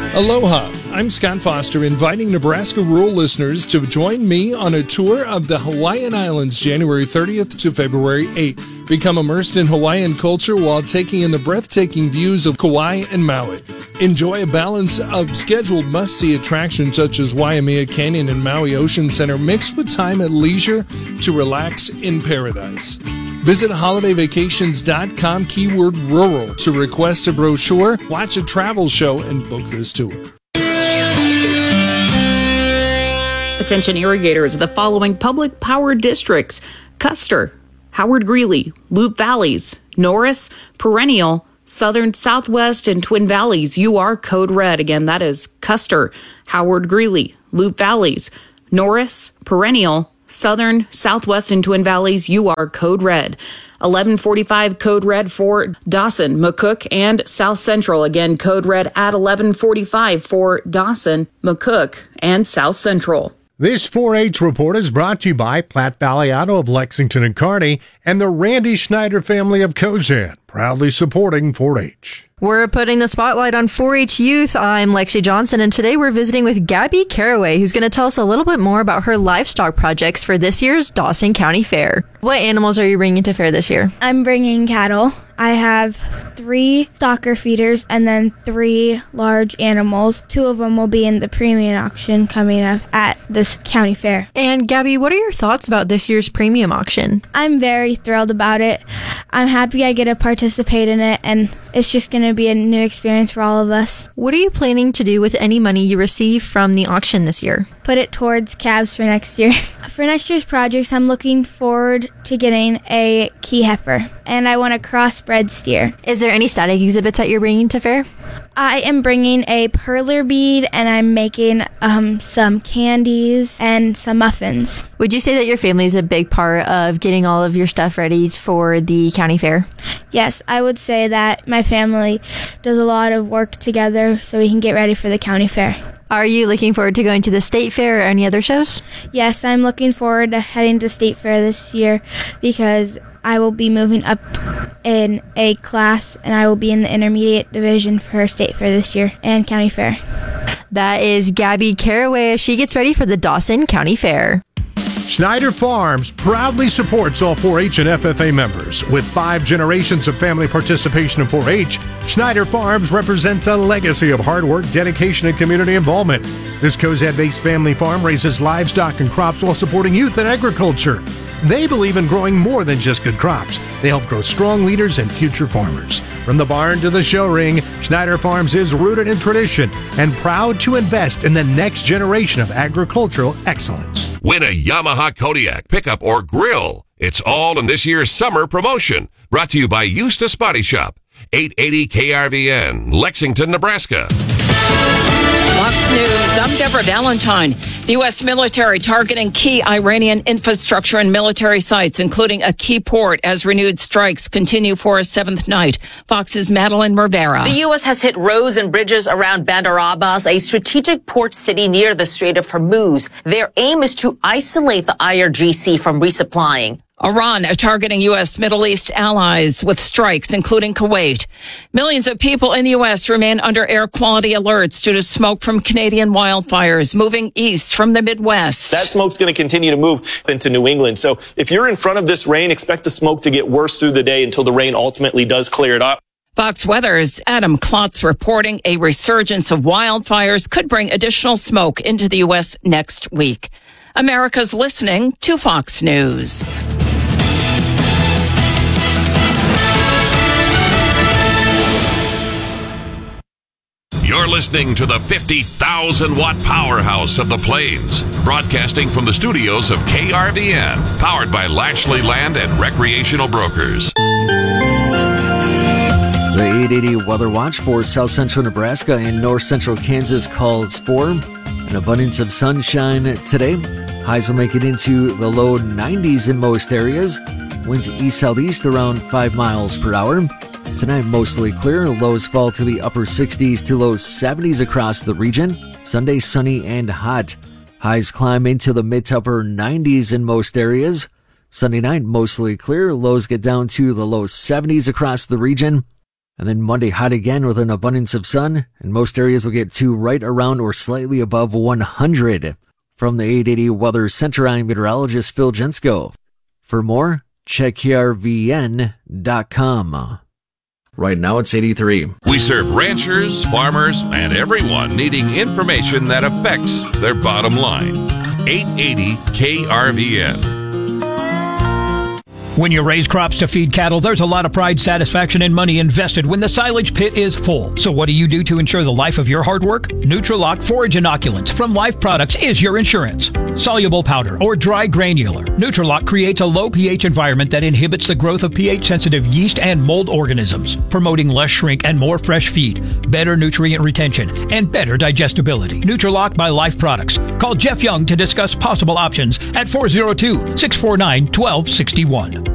Aloha, I'm Scott Foster, inviting Nebraska rural listeners to join me on a tour of the Hawaiian Islands January 30th to February 8th. Become immersed in Hawaiian culture while taking in the breathtaking views of Kauai and Maui. Enjoy a balance of scheduled must-see attractions such as Waimea Canyon and Maui Ocean Center mixed with time at leisure to relax in paradise. Visit holidayvacations.com keyword rural to request a brochure, watch a travel show, and book this tour. Attention irrigators of the following public power districts: Custer, Howard Greeley, Loup Valleys, Norris, Perennial, Southern Southwest, and Twin Valleys. You are code red. Again, that is Custer, Howard Greeley, Loup Valleys, Norris, Perennial, Southern, Southwest, and Twin Valleys. You are code red. 1145 code red for Dawson, McCook, and South Central. Again, code red at 1145 for Dawson, McCook, and South Central. This 4-H report is brought to you by Platte Valley Auto of Lexington and Kearney and the Randy Schneider family of Cozad, proudly supporting 4-H. We're putting the spotlight on 4-H youth. I'm Lexi Johnson, and today we're visiting with Gabby Caraway, who's going to tell us a little bit more about her livestock projects for this year's Dawson County Fair. What animals are you bringing to fair this year? I'm bringing cattle. I have 3 stocker feeders and then 3 large animals. 2 of them will be in the premium auction coming up at this county fair. And Gabby, what are your thoughts about this year's premium auction? I'm very thrilled about it. I'm happy I get to participate in it, and it's just going to be a new experience for all of us. What are you planning to do with any money you receive from the auction this year? Put it towards calves for next year. For next year's projects, I'm looking forward to getting a key heifer, and I want a crossbred steer. Is there any static exhibits that you're bringing to fair? I am bringing a perler bead, and I'm making some candies and some muffins. Would you say that your family is a big part of getting all of your stuff ready for the county fair? Yes, I would say that my family does a lot of work together so we can get ready for the county fair. Are you looking forward to going to the state fair or any other shows? Yes, I'm looking forward to heading to state fair this year because I will be moving up in a class and I will be in the intermediate division for state fair this year and county fair. That is Gabby Caraway as she gets ready for the Dawson County Fair. Schneider Farms proudly supports all 4-H and FFA members. With 5 generations of family participation in 4-H, Schneider Farms represents a legacy of hard work, dedication, and community involvement. This Cozad-based family farm raises livestock and crops while supporting youth and agriculture. They believe in growing more than just good crops. They help grow strong leaders and future farmers. From the barn to the show ring, Schneider Farms is rooted in tradition and proud to invest in the next generation of agricultural excellence. Win a Yamaha Kodiak pickup or grill. It's all in this year's summer promotion. Brought to you by Eustis Body Shop, 880 KRVN, Lexington, Nebraska. Fox News, I'm Deborah Valentine. The U.S. military targeting key Iranian infrastructure and military sites, including a key port, as renewed strikes continue for a 7th night. Fox's Madeline Rivera. The U.S. has hit roads and bridges around Bandar Abbas, a strategic port city near the Strait of Hormuz. Their aim is to isolate the IRGC from resupplying. Iran targeting U.S. Middle East allies with strikes, including Kuwait. Millions of people in the U.S. remain under air quality alerts due to smoke from Canadian wildfires moving east from the Midwest. That smoke's going to continue to move into New England. So if you're in front of this rain, expect the smoke to get worse through the day until the rain ultimately does clear it up. Fox Weather's Adam Klotz reporting a resurgence of wildfires could bring additional smoke into the U.S. next week. America's listening to Fox News. You're listening to the 50,000-watt powerhouse of the Plains, broadcasting from the studios of KRVN, powered by Lashley Land and Recreational Brokers. The 880 Weather Watch for South Central Nebraska and North Central Kansas calls for an abundance of sunshine today. Highs will make it into the low 90s in most areas. Winds east-southeast around 5 miles per hour. Tonight, mostly clear. Lows fall to the upper 60s to low 70s across the region. Sunday, sunny and hot. Highs climb into the mid to upper 90s in most areas. Sunday night, mostly clear. Lows get down to the low 70s across the region. And then Monday, hot again with an abundance of sun, and most areas will get to right around or slightly above 100. From the 880 Weather Center, I'm meteorologist Phil Jensko. For more, check krvn.com. Right now it's 83. We serve ranchers, farmers, and everyone needing information that affects their bottom line. 880 KRVN. When you raise crops to feed cattle, there's a lot of pride, satisfaction, and money invested when the silage pit is full. So what do you do to ensure the life of your hard work? Nutrilock Forage Inoculants from Life Products is your insurance. Soluble powder or dry granular, Nutrilock creates a low pH environment that inhibits the growth of pH-sensitive yeast and mold organisms, promoting less shrink and more fresh feed, better nutrient retention, and better digestibility. Nutrilock by Life Products. Call Jeff Young to discuss possible options at 402-649-1261.